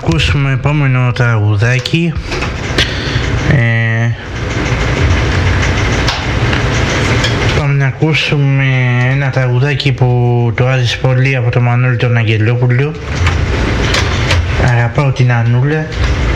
ακούσουμε επόμενο τραγουδάκι. Πάμε να ακούσουμε ένα τραγουδάκι που το άρεσε πολύ από τον Μανώλη τον Αγγελόπουλο. Αγαπάω την Ανούλα.